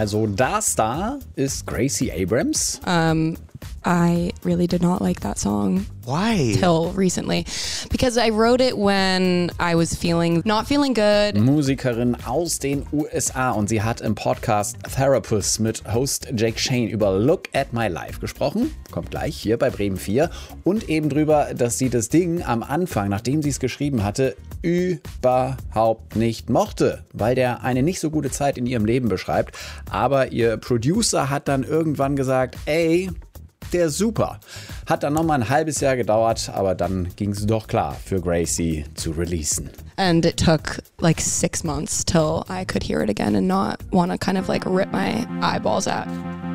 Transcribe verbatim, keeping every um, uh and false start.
Also das da ist Gracie Abrams. Um, I really did not like that song. Why? Till recently. Because I wrote it when I was feeling, not feeling good. Musikerin aus den U S A und sie hat im Podcast Therapist mit Host Jake Shane über Look at My Life gesprochen. Kommt gleich hier bei Bremen vier. Und eben drüber, dass sie das Ding am Anfang, nachdem sie es geschrieben hatte, überhaupt nicht mochte, weil der eine nicht so gute Zeit in ihrem Leben beschreibt. Aber ihr Producer hat dann irgendwann gesagt, ey, der ist super. Hat dann nochmal ein halbes Jahr gedauert, aber dann ging es doch klar für Gracie zu releasen. And it took like six months till I could hear it again and not want to kind of like rip my eyeballs out.